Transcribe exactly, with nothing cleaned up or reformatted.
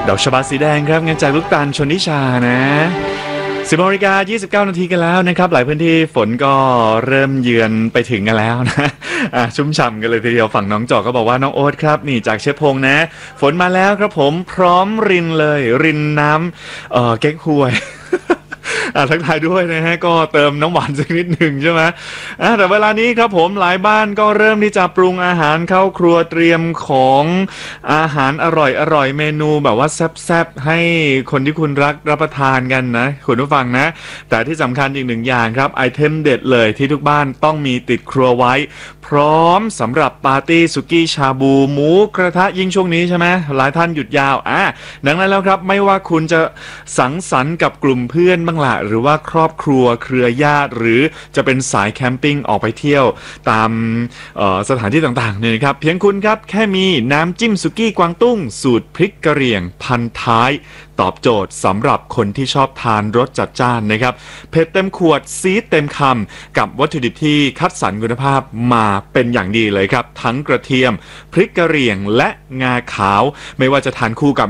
ดอกชบาสีแดงครับงานจากลูกตาลชนทิชานะสิบนาฬิกายี่สิบเก้านาทีกันแล้วนะครับหลายพื้นที่ฝนก็เริ่มเยือนไปถึงกันแล้วนะอ่ะชุ่มฉ่ำกันเลยทีเดียวฝั่งน้องจอกก็บอกว่าน้องโอ๊ตครับนี่จากเชฟพงษ์นะฝนมาแล้วครับผมพร้อมรินเลยรินน้ำเอ่อเก๊กฮวยอ่าทักทายด้วยนะฮะก็เติมน้ำหวานสักนิดหนึ่งใช่ไหมอ่าแต่เวลานี้ครับผมหลายบ้านก็เริ่มที่จะปรุงอาหารเข้าครัวเตรียมของอาหารอร่อยอร่อยเมนูแบบว่าแซ่บๆให้คนที่คุณรักรับประทานกันนะคุณผู้ฟังนะแต่ที่สำคัญอีกหนึ่งอย่างครับไอเทมเด็ดเลยที่ทุกบ้านต้องมีติดครัวไว้พร้อมสำหรับปาร์ตี้สุกี้ชาบูหมูกระทะยิ่งช่วงนี้ใช่ไหมหลายท่านหยุดยาวอ่ะดังนั้นแล้วครับไม่ว่าคุณจะสังสรรค์กับกลุ่มเพื่อนบ้างละหรือว่าครอบครัวเครือญาติหรือจะเป็นสายแคมปิ้งออกไปเที่ยวตามสถานที่ต่างๆเนี่ยนะครับเพียงคุณครับแค่มีน้ำจิ้มสุกี้กวางตุ้งสูตรพริกกะเหรี่ยงพันท้ายตอบโจทย์สำหรับคนที่ชอบทานรสจัดจ้านนะครับเผ็ดเต็มขวดซีดเต็มคำกับวัตถุดิบที่คัดสรรคุณภาพมาเป็นอย่างดีเลยครับทั้งกระเทียมพริกกะเหรี่ยงและงาขาวไม่ว่าจะทานคู่กับ